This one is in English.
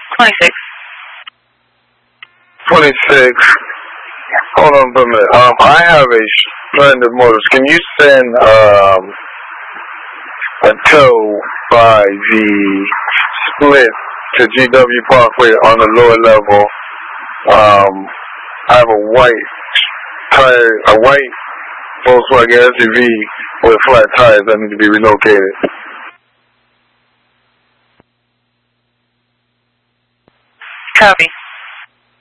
26. 26. Hold on for a minute. I have a Splendid Motors. Can you send a tow by the split to GW Parkway on the lower level? I have a white Volkswagen SUV with flat tires that need to be relocated. Copy.